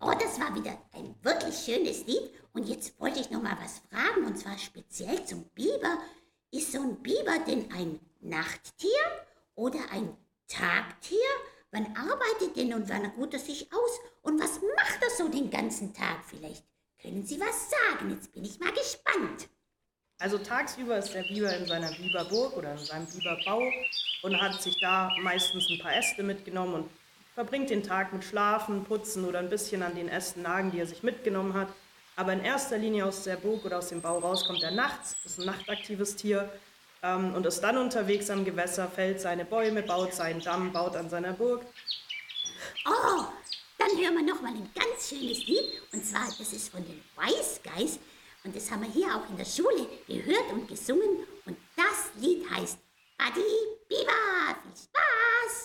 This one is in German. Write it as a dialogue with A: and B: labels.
A: Oh, das war wieder ein wirklich schönes Lied. Und jetzt wollte ich noch mal was fragen, und zwar speziell zum Biber. Ist so ein Biber denn ein Nachttier oder ein Tagtier? Wann arbeitet denn und wann ruht er sich aus? Und was macht er so den ganzen Tag? Vielleicht können Sie was sagen. Jetzt bin ich mal gespannt.
B: Also tagsüber ist der Biber in seiner Biberburg oder in seinem Biberbau und hat sich da meistens ein paar Äste mitgenommen und verbringt den Tag mit Schlafen, Putzen oder ein bisschen an den Ästen nagen, die er sich mitgenommen hat. Aber in erster Linie aus der Burg oder aus dem Bau raus kommt er nachts, ist ein nachtaktives Tier und ist dann unterwegs am Gewässer, fällt seine Bäume, baut seinen Damm, baut an seiner Burg.
A: Oh, dann hören wir noch mal ein ganz schönes Lied. Und zwar, das ist von den Wise Guys. Und das haben wir hier auch in der Schule gehört und gesungen. Und das Lied heißt Buddy Biber. Viel Spaß!